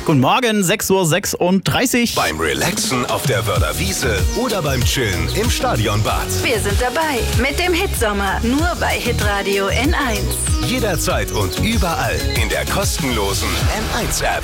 Guten Morgen, 6:36 Uhr. Beim Relaxen auf der Wörder Wiese oder beim Chillen im Stadionbad. Wir sind dabei mit dem Hitsommer, nur bei Hitradio N1. Jederzeit und überall in der kostenlosen N1-App.